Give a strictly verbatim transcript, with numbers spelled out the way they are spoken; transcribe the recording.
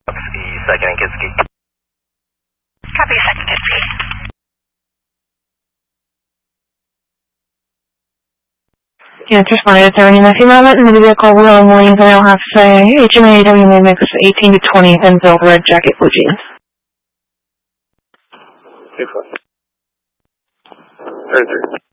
Second and Kitsky. Copy, second Kitsky. Units responded to any messy moment in the vehicle wheel and lanes, and I'll have to say H M A W mix eighteen to twenty and build red jacket blue jeans. Two four. thirty-three.